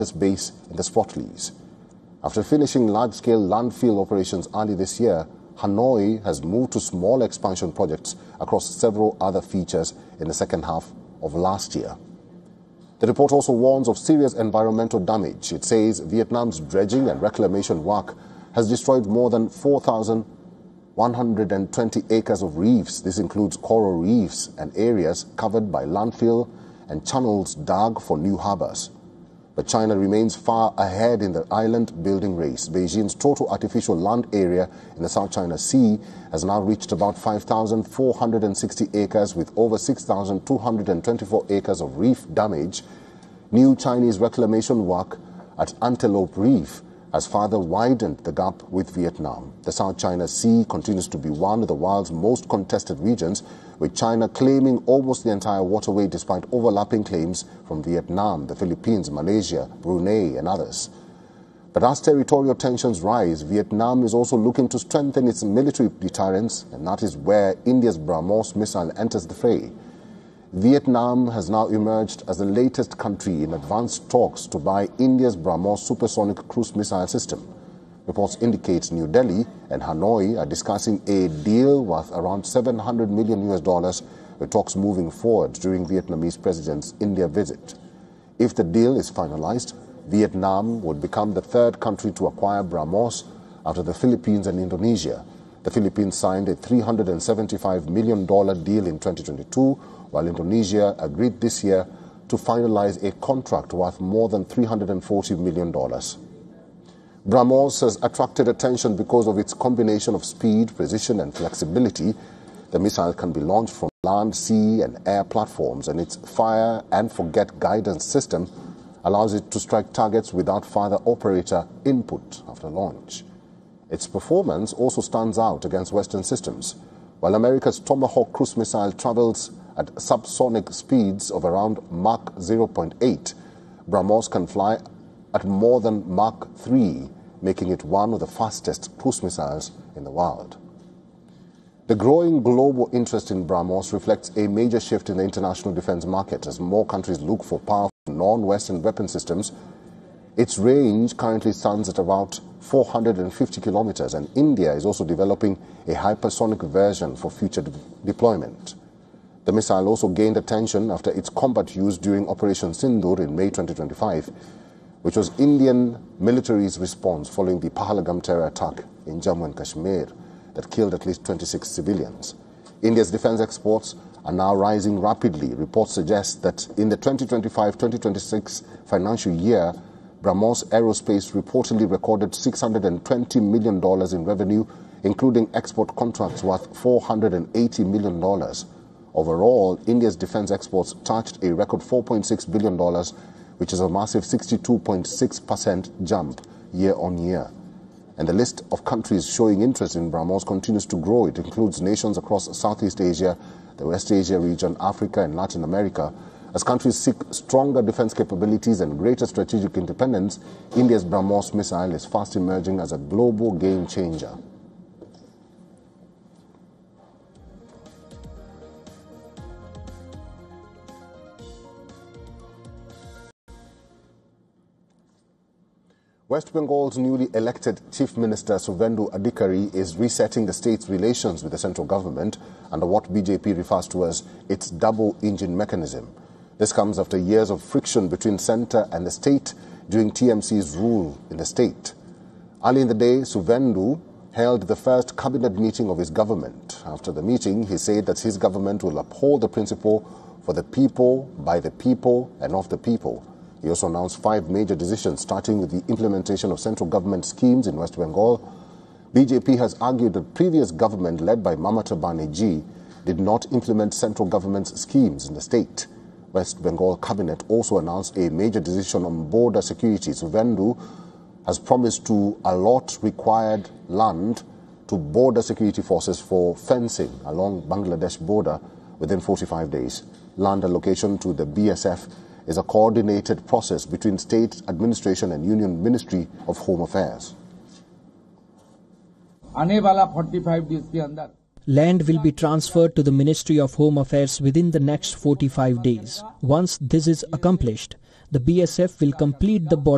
base in the Spratleys. After finishing large-scale landfill operations early this year, Hanoi has moved to small expansion projects across several other features in the second half of last year. The report also warns of serious environmental damage. It says Vietnam's dredging and reclamation work has destroyed more than 4,120 acres of reefs. This includes coral reefs and areas covered by landfill and channels dug for new harbors. But China remains far ahead in the island-building race. Beijing's total artificial land area in the South China Sea has now reached about 5,460 acres, with over 6,224 acres of reef damage. New Chinese reclamation work at Antelope Reef has further widened the gap with Vietnam. The South China Sea continues to be one of the world's most contested regions, with China claiming almost the entire waterway despite overlapping claims from Vietnam, the Philippines, Malaysia, Brunei and others. But as territorial tensions rise, Vietnam is also looking to strengthen its military deterrence, and that is where India's BrahMos missile enters the fray. Vietnam has now emerged as the latest country in advanced talks to buy India's BrahMos supersonic cruise missile system. Reports indicate New Delhi and Hanoi are discussing a deal worth around $700 million, with talks moving forward during Vietnamese president's India visit. If the deal is finalized, Vietnam would become the third country to acquire BrahMos after the Philippines and Indonesia. The Philippines signed a $375 million deal in 2022, while Indonesia agreed this year to finalize a contract worth more than $340 million. BrahMos has attracted attention because of its combination of speed, precision and flexibility. The missile can be launched from land, sea and air platforms, and its fire and forget guidance system allows it to strike targets without further operator input after launch. Its performance also stands out against Western systems. While America's Tomahawk cruise missile travels at subsonic speeds of around Mach 0.8, BrahMos can fly at more than Mach 3, making it one of the fastest cruise missiles in the world. The growing global interest in BrahMos reflects a major shift in the international defense market as more countries look for powerful non-Western weapon systems. Its range currently stands at about 450 kilometers, and India is also developing a hypersonic version for future deployment. The missile also gained attention after its combat use during Operation Sindoor in May 2025, which was Indian military's response following the Pahalgam terror attack in Jammu and Kashmir that killed at least 26 civilians. India's defense exports are now rising rapidly. Reports suggest that in the 2025-2026 financial year, BrahMos Aerospace reportedly recorded $620 million in revenue, including export contracts worth $480 million. Overall, India's defense exports touched a record $4.6 billion, which is a massive 62.6% jump year on year. And the list of countries showing interest in BrahMos continues to grow. It includes nations across Southeast Asia, the West Asia region, Africa and Latin America. As countries seek stronger defense capabilities and greater strategic independence, India's BrahMos missile is fast emerging as a global game changer. West Bengal's newly elected Chief Minister Suvendu Adhikari is resetting the state's relations with the central government under what BJP refers to as its double-engine mechanism. This comes after years of friction between centre and the state during TMC's rule in the state. Early in the day, Suvendu held the first cabinet meeting of his government. After the meeting, he said that his government will uphold the principle for the people, by the people and of the people. He also announced 5 major decisions, starting with the implementation of central government schemes in West Bengal. BJP has argued that previous government led by Mamata Banerjee did not implement central government's schemes in the state. West Bengal cabinet also announced a major decision on border security. Suvendu has promised to allot required land to border security forces for fencing along Bangladesh border within 45 days. Land allocation to the BSF is a coordinated process between state administration and Union Ministry of Home Affairs. Land will be transferred to the Ministry of Home Affairs within the next 45 days. Once this is accomplished, the BSF will complete the border